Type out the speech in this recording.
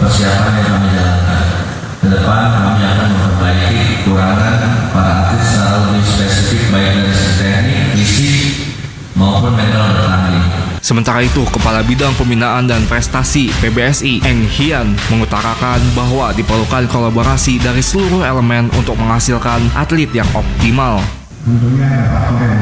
persiapan yang kami jalankan. Ke depan kami akan memperbaiki kekurangan para atlet secara lebih spesifik baik dari segi teknik, fisik maupun mental bertanding. Sementara itu, Kepala Bidang Pembinaan dan Prestasi PBSI, Eng Hian, mengutarakan bahwa diperlukan kolaborasi dari seluruh elemen untuk menghasilkan atlet yang optimal. Tentunya ada faktor yang